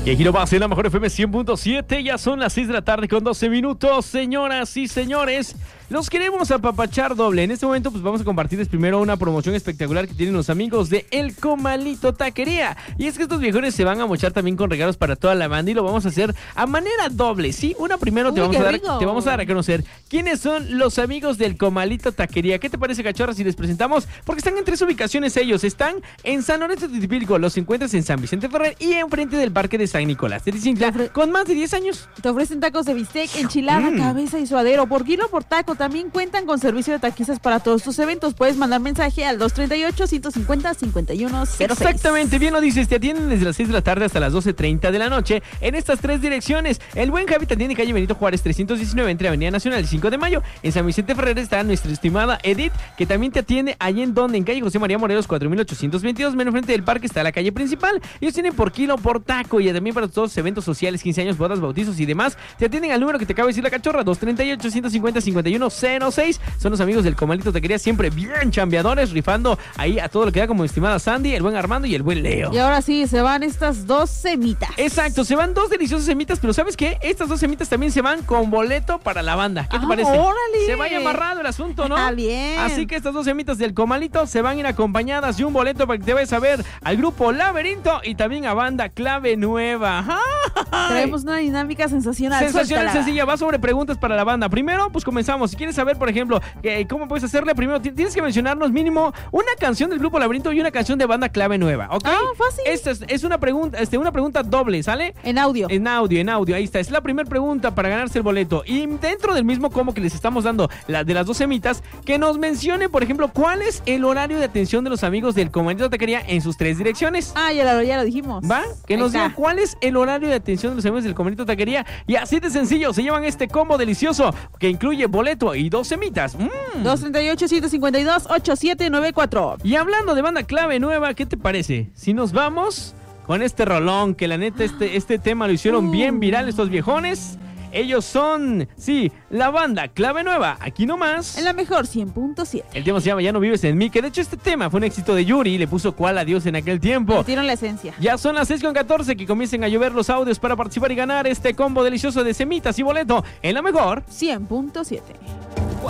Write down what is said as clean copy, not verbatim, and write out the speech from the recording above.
Y aquí lo va a hacer la mejor FM 100.7. Ya son las 6 de la tarde con 12 minutos. Señoras y señores, los queremos apapachar doble. En este momento pues vamos a compartirles primero una promoción espectacular que tienen los amigos de El Comalito Taquería. Y es que estos viejones se van a mochar también con regalos para toda la banda y lo vamos a hacer a manera doble, ¿sí? Una primero te vamos a dar a conocer quiénes son los amigos del Comalito Taquería. ¿Qué te parece, cachorra, si les presentamos? Porque están en 3 ubicaciones ellos. Están en San Lorenzo de Titipilco, los encuentras en San Vicente Ferrer y enfrente del Parque de San Nicolás de Tizintla, con más de 10 años. Te ofrecen tacos de bistec, enchilada, cabeza y suadero. Por kilo, por taco. También cuentan con servicio de taquizas para todos tus eventos. Puedes mandar mensaje al 238-150-5106. Exactamente, bien lo dices. Te atienden desde las 6 de la tarde hasta las 12:30 de la noche en estas 3 direcciones. El Buen Javi te atiende calle Benito Juárez 319 entre Avenida Nacional y 5 de Mayo. En San Vicente Ferrer está nuestra estimada Edith, que también te atiende allí en donde, en calle José María Morelos 4822, menos frente del parque está la calle principal. Ellos tienen por kilo, por taco y también para todos los eventos sociales, 15 años, bodas, bautizos y demás. Te atienden al número que te acaba de decir la cachorra, 238-150-5106. Son los amigos del Comalito Taquería, siempre bien chambeadores, rifando ahí a todo lo que da, como estimada Sandy, el buen Armando y el buen Leo. Y ahora sí, se van estas 2 semitas. Exacto, se van 2 deliciosas semitas, pero ¿sabes qué? Estas 2 semitas también se van con boleto para la banda. ¿Qué te parece? ¡Órale! Se vaya amarrado el asunto, ¿no? Está bien. Así que estas 2 semitas del Comalito se van a ir acompañadas de un boleto para que te vayas a ver al grupo Laberinto y también a banda Clave Nueva. Traemos una dinámica sensacional. Sensacional, sencilla, va sobre preguntas para la banda. Primero, pues comenzamos. Si quieres saber, por ejemplo, cómo puedes hacerle, primero tienes que mencionarnos mínimo una canción del grupo Laberinto y una canción de banda Clave Nueva, ¿ok? Fácil. Esta es una pregunta doble, ¿sale? En audio. En audio, ahí está. Es la primera pregunta para ganarse el boleto. Y dentro del mismo combo que les estamos dando, de las 2 semitas, que nos mencione, por ejemplo, cuál es el horario de atención de los amigos del Comalito Taquería en sus 3 direcciones. Ya lo dijimos. ¿Va? Que nos diga cuál es el horario de atención de los amigos del Comalito Taquería. Y así de sencillo, se llevan este combo delicioso que incluye boleto y 2 semitas. 238-152-8794. Y hablando de banda Clave Nueva, ¿qué te parece? Si nos vamos con este rolón, que la neta este tema lo hicieron bien viral estos viejones. Ellos son, sí, la banda Clave Nueva, aquí nomás. En la mejor 100.7. El tema se llama Ya no vives en mí, que de hecho este tema fue un éxito de Yuri, le puso cuál adiós en aquel tiempo. Metieron la esencia. Ya son las 6:14, que comiencen a llover los audios para participar y ganar este combo delicioso de semitas y boleto en la mejor 100.7.